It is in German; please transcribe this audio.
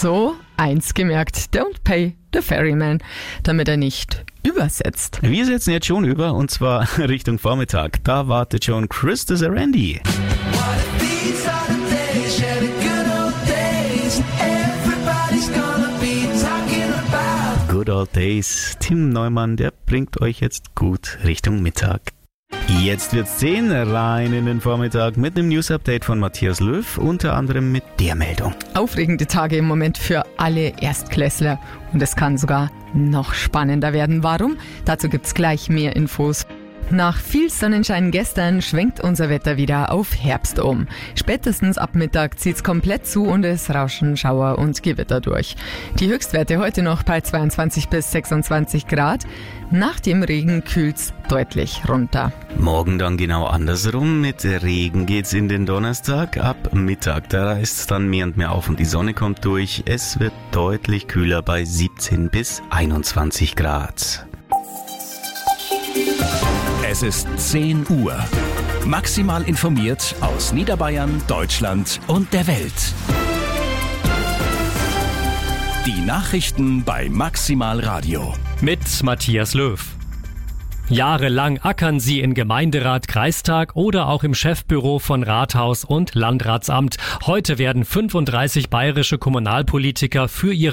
So, eins gemerkt, don't pay the ferryman, damit er nicht übersetzt. Wir setzen jetzt schon über, und zwar Richtung Vormittag. Da wartet schon Chris Randy. Good Old Days. Tim Neumann, der bringt euch jetzt gut Richtung Mittag. Jetzt wird's 10, rein in den Vormittag mit einem News-Update von Matthias Löw, unter anderem mit der Meldung. Aufregende Tage im Moment für alle Erstklässler. Und es kann sogar noch spannender werden. Warum? Dazu gibt's gleich mehr Infos. Nach viel Sonnenschein gestern schwenkt unser Wetter wieder auf Herbst um. Spätestens ab Mittag zieht's komplett zu und es rauschen Schauer und Gewitter durch. Die Höchstwerte heute noch bei 22 bis 26 Grad. Nach dem Regen kühlt's deutlich runter. Morgen dann genau andersrum. Mit Regen geht's in den Donnerstag. Ab Mittag, da reißt's dann mehr und mehr auf und die Sonne kommt durch. Es wird deutlich kühler bei 17 bis 21 Grad. Es ist 10 Uhr. Maximal informiert aus Niederbayern, Deutschland und der Welt. Die Nachrichten bei Maximal Radio. Mit Matthias Löw. Jahrelang ackern sie in Gemeinderat, Kreistag oder auch im Chefbüro von Rathaus und Landratsamt. Heute werden 35 bayerische Kommunalpolitiker für ihre